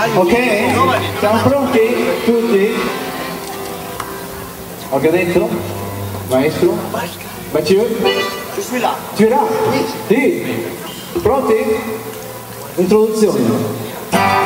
Ok? Siamo pronti? Tutti? Ho detto? Maestro? Mathieu? Tu es là? Sì. Pronti? Introduzione.